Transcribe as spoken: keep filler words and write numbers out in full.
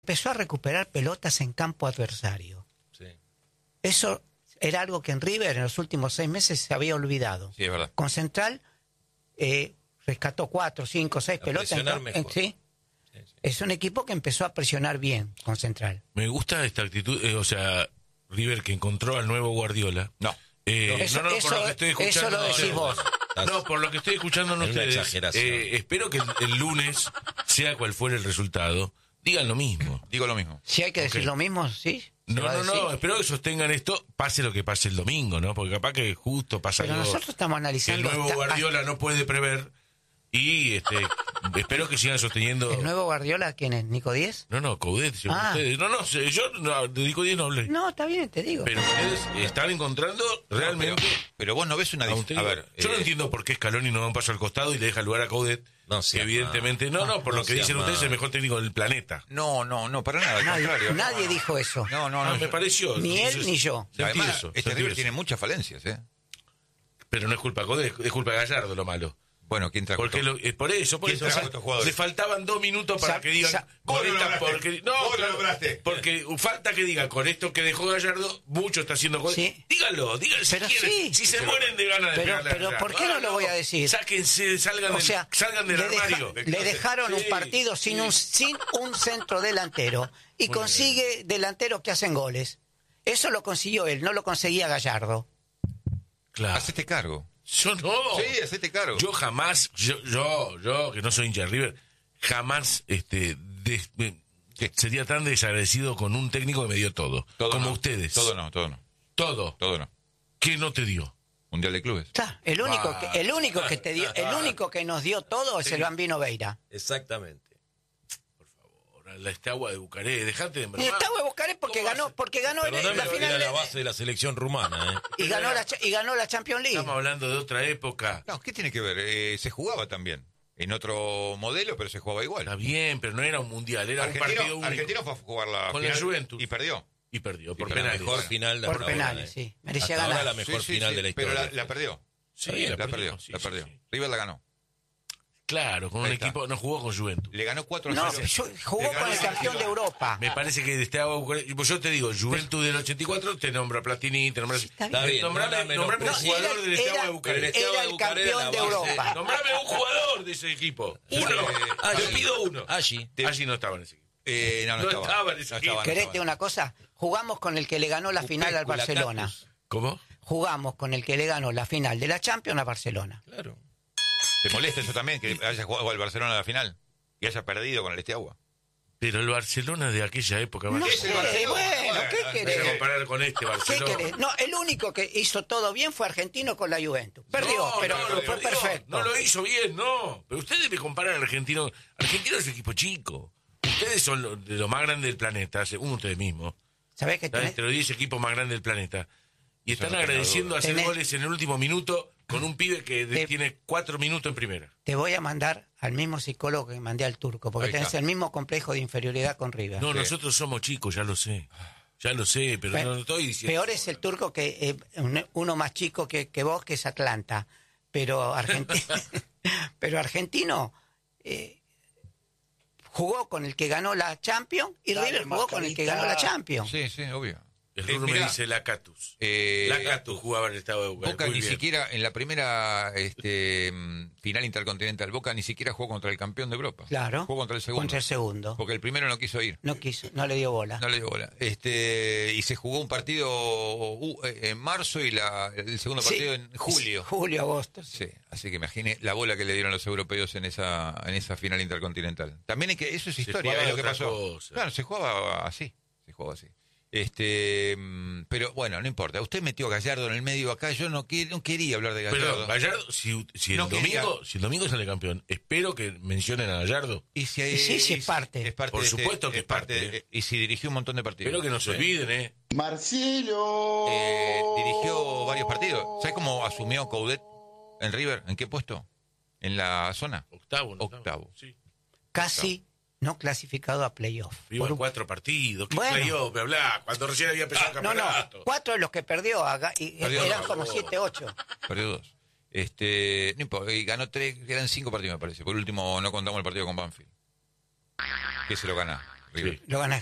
empezó a recuperar pelotas en campo adversario. Sí. Eso era algo que en River en los últimos seis meses se había olvidado. Sí, es verdad. Con Central eh, rescató cuatro, cinco, seis A pelotas. En, presionar en, mejor. ¿sí? Sí, sí. Es un equipo que empezó a presionar bien con Central. Me gusta esta actitud, eh, o sea, River que encontró al nuevo Guardiola. No. Eh, Eso- no, no, eso- por lo que estoy escuchando. eso lo no, decís no, vos. No, por lo que estoy escuchando en Es una ustedes. exageración. eh, espero que el, el lunes, sea cual fuere el resultado, digan lo mismo. Digo lo mismo. Si hay que decir Ok. lo mismo, ¿sí? ¿Se No, va a no, decir? no, espero que sostengan esto, pase lo que pase el domingo, ¿no? Porque capaz que justo pasa Pero algo nosotros estamos que el analizando... nuevo hasta- Guardiola no puede prever y este espero que sigan sosteniendo... ¿El nuevo Guardiola quién es? ¿Nico Díez? No, no, Coudet, según Ah. ustedes. No, no, sé, yo no, de Nico Díez no hablé. No, está bien, te digo. Pero ustedes están encontrando realmente... Pero, pero vos no ves una a un diferencia. A técnico. ver, yo no eh, entiendo por qué Scaloni no da un paso al costado y le deja lugar a Coudet. No que sea evidentemente, no, no, por no lo que sea dicen ustedes, es mal. el mejor técnico del planeta. No, no, no, para nada. Al Nadie, contrario. nadie dijo eso. No, no, No, no. me pareció. Ni él Entonces, ni yo. sentí Además, eso, este sentí River eso. tiene muchas falencias, ¿eh? Pero no es culpa de Coudet, es culpa de Gallardo lo malo. Bueno, ¿quién trajo? Porque todo? lo, es por eso, por ¿Quién eso. trajo o sea, estos jugadores? le faltaban dos minutos para Sa- que digan. sa- con Vos lo esta nombraste. porquería- No, Vos lo claro, nombraste. porque falta que digan con esto que dejó Gallardo, mucho está haciendo Coudet. Sí. Díganlo, díganlo si Pero quieren. sí. Si se mueren de ganas de Pero- pegarle a pero Gallardo. ¿por qué no lo voy a decir? Sáquense, salgan, O del, sea, salgan del le, deja- armario. le dejaron un Sí, partido sin, sí. un, sin un centro delantero y Muy consigue delanteros que hacen goles. Eso lo consiguió él, no lo conseguía Gallardo. Claro. Hacete cargo. Yo no. Sí, hacete cargo. Yo jamás, yo, yo, yo, que no soy hincha de River, jamás este, des- me- ¿Qué? sería tan desagradecido con un técnico que me dio todo. Todo como no. ustedes. Todo no, todo no. Todo. Todo no. ¿Qué no te dio? Mundial de clubes. Está, el único Ah. que, el único que te dio, el único que nos dio todo es el Bambino Veira. Exactamente. Ahora, la Estagua de Bucaré, dejate de Y embromar. está a buscar porque ¿Cómo ganó, hace? porque ganó en Perdóname, la pero final era la de- base de la selección rumana, ¿eh? y ganó la cha- y ganó la Champions League. Estamos hablando de otra época. No, ¿qué tiene que ver? Eh, se jugaba también. En otro modelo, pero se jugaba igual. Está bien, pero no era un mundial, era un partido Argentino, único. Argentino fue a jugar la Con la final Juventus. y perdió. Y perdió, por Y perdió. La penales. mejor final de Por hasta ahora, penales, ¿eh? sí. Merecía Hasta ahora ganar. la mejor Sí, sí, final sí, de la historia. Pero la, la perdió. Sí, la perdió, sí, la sí, perdió. sí. River la ganó. Claro, con un Ahí está. equipo, no jugó con Juventus. Le ganó cuatro a No, cero. yo- jugó Le con ganó el campeón de Europa. Me parece que de este agua, pues yo te digo, Juventus del ochenta y cuatro te nombra Platini, te nombra... está bien. Está bien, Nombrame, nombrame, nombrame un no, jugador era- del Esteagua era- de Bucarest. el Esteagua Era de el Bucarest campeón era de la base. Europa. Nombrame un jugador de ese equipo. Uno. Allí. Te pido uno. Allí. Allí no estaba en ese equipo. Eh, no, no, No estaba. estaba en ese No equipo. estaba, no ¿Querés estaba. una cosa? Jugamos con el que le ganó la final al Upecula, Barcelona. Cactus. ¿Cómo? Jugamos con el que le ganó la final de la Champions a Barcelona. Claro. ¿Te molesta eso también? Que haya jugado al Barcelona a la final y haya perdido con el Esteagua. Pero el Barcelona de aquella época... No Barcelona, sé, el Barcelona? bueno, ¿qué no se querés? comparar con este ¿Qué Barcelona. querés? No, el único que hizo todo bien fue Argentino con la Juventus. Perdió, No, pero no, lo fue perdió. perfecto. No lo hizo bien, no. Pero ustedes me comparan al argentino. Argentino es un equipo chico. Ustedes son lo- de lo más grande del planeta, según ustedes mismos. ¿Sabés qué Están tenés? entre los diez equipos más grandes del planeta. Y Eso están no tengo agradeciendo duda. hacer Tenés- goles en el último minuto con un pibe que de- Te- tiene cuatro minutos en primera. Te voy a mandar al mismo psicólogo que mandé al turco, porque Ahí tenés está. el mismo complejo de inferioridad con River. No, Sí. nosotros somos chicos, ya lo sé. Ya lo sé, pero Pe- no lo estoy diciendo. Peor es el turco que eh, un- uno más chico que, que vos, que es Atlanta. Pero, argentino pero argentino eh, jugó con el que ganó la Champions y Dale, River jugó con el que ganó la Champions. Sí, sí, obvio. El Eh, Rulo me mirá, dice la Catus. eh, la Catus jugaba en el estado de Bucarest. Boca Muy ni bien. siquiera, en la primera este, mm, final intercontinental, Boca ni siquiera jugó contra el campeón de Europa. Claro. Jugó contra el segundo. Contra el segundo. Porque el primero no quiso ir. No quiso, no le dio bola. No le dio bola. Este, y se jugó un partido uh, en marzo y la, el segundo Sí, partido en julio. sí, julio, agosto. Sí, así que imagine la bola que le dieron los europeos en esa en esa final intercontinental. También es que eso es Se historia, jugaba es lo que otra pasó. cosa. Claro, se jugaba así, se jugaba así. Este, mm, pero bueno, no importa. Usted metió a Gallardo en el medio acá. Yo no, que- no quería hablar de Gallardo. Pero Gallardo, si, si el No quería. domingo, si el domingo sale campeón, espero que mencionen a Gallardo. Y si Y sí, sí, es parte. Por de supuesto que es parte, de- ¿eh? y si dirigió un montón de partidos. Espero que no se Sí. olviden, ¿eh? Marcelo. Eh, dirigió varios partidos. ¿Sabes cómo asumió Coudet en River? ¿En qué puesto? En la zona. Octavo, ¿no? Octavo. Sí. Casi no clasificado a playoff. Vivo Por en un- cuatro partidos. ¿Qué Bueno. playoff? Me hablá, cuando recién había empezado el No, no, campeonato. cuatro de los que perdió, haga- y Perdió eran dos. como siete, ocho. Perdió dos. Este, no importa, y ganó tres, eran cinco partidos me parece. Por último no contamos el partido con Banfield. Que se lo gana. River. Sí. Lo gana